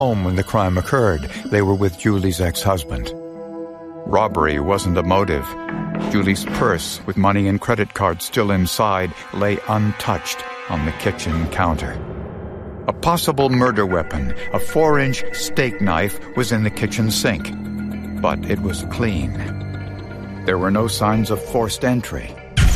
home when the crime occurred. They were with Julie's ex-husband. Robbery wasn't a motive. Julie's purse, with money and credit cards still inside, lay untouched on the kitchen counter. A possible murder weapon, a 4-inch steak knife, was in the kitchen sink, but it was clean. There were no signs of forced entry.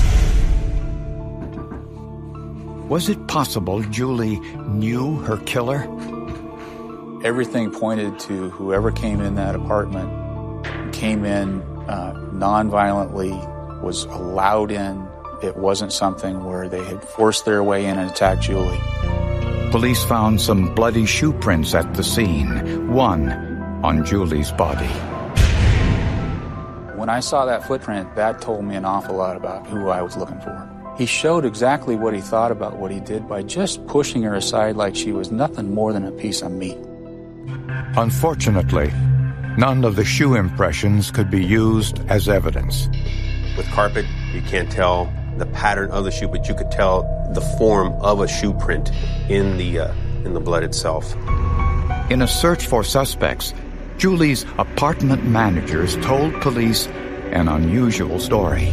Was it possible Julie knew her killer? Everything pointed to whoever came in that apartment came in non-violently, was allowed in. It wasn't something where they had forced their way in and attacked Julie. Police found some bloody shoe prints at the scene, one on Julie's body. When I saw that footprint, that told me an awful lot about who I was looking for. He showed exactly what he thought about what he did by just pushing her aside like she was nothing more than a piece of meat. Unfortunately, none of the shoe impressions could be used as evidence. With carpet, you can't tell the pattern of the shoe, but you could tell the form of a shoe print in the blood itself. In a search for suspects, Julie's apartment managers told police an unusual story.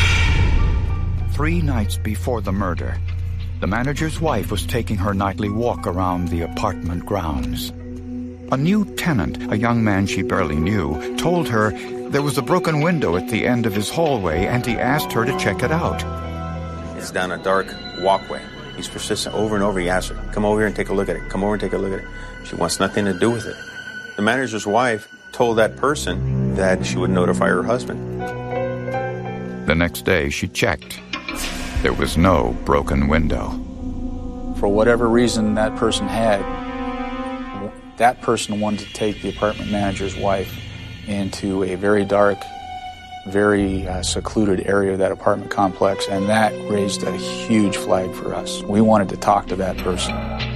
3 nights before the murder, the manager's wife was taking her nightly walk around the apartment grounds. A new tenant, a young man she barely knew, told her there was a broken window at the end of his hallway, and he asked her to check it out. It's down a dark walkway. He's persistent over and over. He asks her, come over here and take a look at it. Come over and take a look at it. She wants nothing to do with it. The manager's wife told that person that she would notify her husband. The next day, she checked. There was no broken window. For whatever reason that person had, that person wanted to take the apartment manager's wife into a very dark, very secluded area of that apartment complex, and that raised a huge flag for us. We wanted to talk to that person.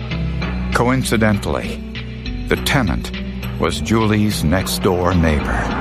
Coincidentally, the tenant was Julie's next-door neighbor.